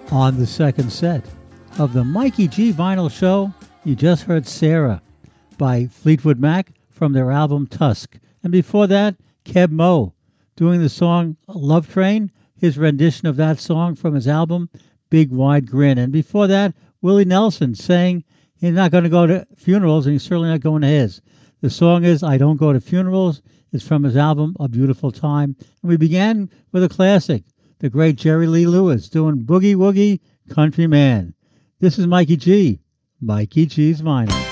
On the second set of the Mikey G Vinyl Show, you just heard Sarah by Fleetwood Mac from their album Tusk. And before that, Keb Mo doing the song Love Train, his rendition of that song from his album Big Wide Grin. And before that, Willie Nelson saying he's not going to go to funerals and he's certainly not going to his. The song is I Don't Go to Funerals. It's from his album A Beautiful Time. And we began with a classic, the great Jerry Lee Lewis doing Boogie Woogie Country Man. This is Mikey G, Mikey G's Vinyl.